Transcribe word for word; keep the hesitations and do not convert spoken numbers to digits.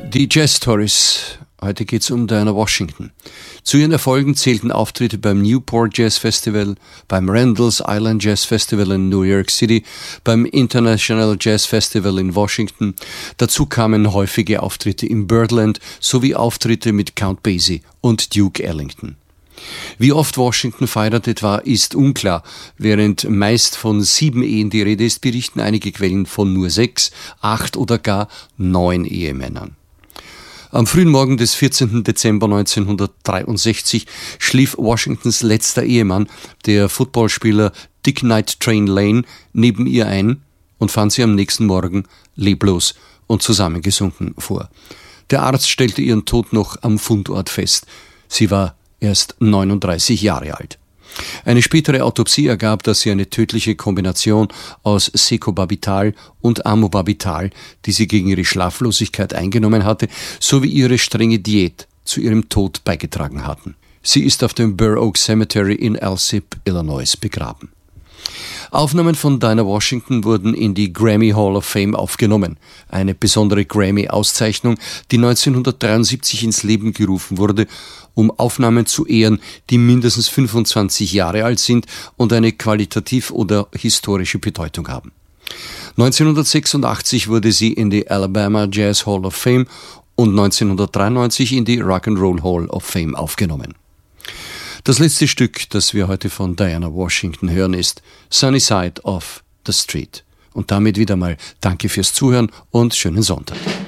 Die Jazz Stories. Heute geht es um Diana Washington. Zu ihren Erfolgen zählten Auftritte beim Newport Jazz Festival, beim Randall's Island Jazz Festival in New York City, beim International Jazz Festival in Washington. Dazu kamen häufige Auftritte im Birdland sowie Auftritte mit Count Basie und Duke Ellington. Wie oft Washington verheiratet war, ist unklar. Während meist von sieben Ehen die Rede ist, berichten einige Quellen von nur sechs, acht oder gar neun Ehemännern. Am frühen Morgen des vierzehnten Dezember neunzehnhundertdreiundsechzig schlief Washingtons letzter Ehemann, der Footballspieler Dick Night Train Lane, neben ihr ein und fand sie am nächsten Morgen leblos und zusammengesunken vor. Der Arzt stellte ihren Tod noch am Fundort fest. Sie war erst neununddreißig Jahre alt. Eine spätere Autopsie ergab, dass sie eine tödliche Kombination aus Secobarbital und Amobarbital, die sie gegen ihre Schlaflosigkeit eingenommen hatte, sowie ihre strenge Diät zu ihrem Tod beigetragen hatten. Sie ist auf dem Burr Oak Cemetery in Alsip, Illinois, begraben. Aufnahmen von Diana Washington wurden in die Grammy Hall of Fame aufgenommen, eine besondere Grammy-Auszeichnung, die neunzehnhundertdreiundsiebzig ins Leben gerufen wurde, um Aufnahmen zu ehren, die mindestens fünfundzwanzig Jahre alt sind und eine qualitativ oder historische Bedeutung haben. neunzehnhundertsechsundachtzig wurde sie in die Alabama Jazz Hall of Fame und neunzehnhundertdreiundneunzig in die Rock'n'Roll Hall of Fame aufgenommen. Das letzte Stück, das wir heute von Diana Washington hören, ist Sunny Side of the Street. Und damit wieder mal danke fürs Zuhören und schönen Sonntag.